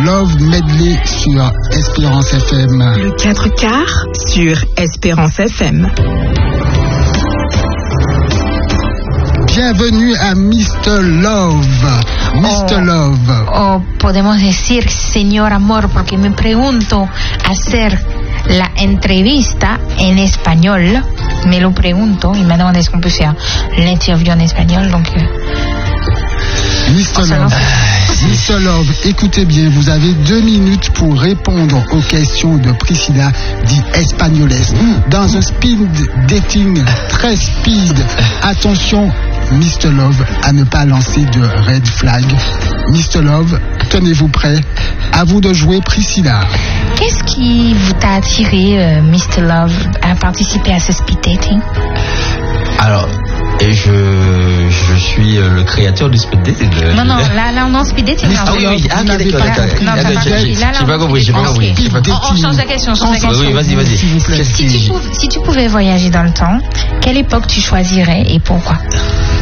Love Medley sur Espérance FM. Le 4/4 sur Espérance FM. Bienvenue à Mr. Love. Mr. Love. O podemos decir Señor Amor, porque me pregunto hacer la entrevista en español. Me lo pregunto y me demandé est-ce qu'on peut faire l'interview en espagnol. Donc, Mr. Love. Mr. Love, écoutez bien, vous avez 2 minutes pour répondre aux questions de Priscilla dit Espagnoles. Dans un speed dating très speed. Attention, Mr. Love, à ne pas lancer de red flag. Mr. Love, tenez-vous prêt. À vous de jouer, Priscilla. qu'est-ce qui vous a attiré, Mr. Love, à participer à ce speed dating? Alors, et je suis le créateur du speed dating. Non, là, on est en speed dating. Ah oui, d'accord. Non, t'as pas compris. J'ai pas compris. On change la question. Oui, vas-y. Si tu pouvais voyager dans le temps, quelle époque tu choisirais et pourquoi?